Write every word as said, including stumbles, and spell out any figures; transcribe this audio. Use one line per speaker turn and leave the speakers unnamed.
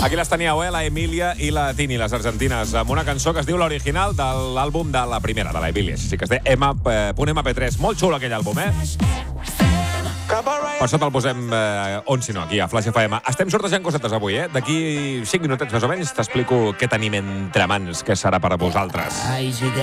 Aquí les teníeu, eh? La Emilia i la Tini, les argentines, amb una cançó que es diu l'original de l'àlbum de la primera, de la Emilia. Sí que es té ema punt ema pe tres. Molt xulo aquell àlbum, eh? Per sota el posem eh, on, si no, aquí, a Flash F M. Estem sortejant cosetes avui, eh? D'aquí cinc minutets més o menys t'explico què tenim entre mans, què serà per a vosaltres.